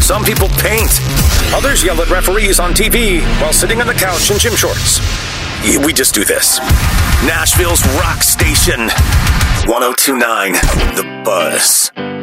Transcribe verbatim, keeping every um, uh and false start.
Some people paint. Others yell at referees on T V while sitting on the couch in gym shorts. We just do this. Nashville's rock station. ten twenty-nine The Buzz.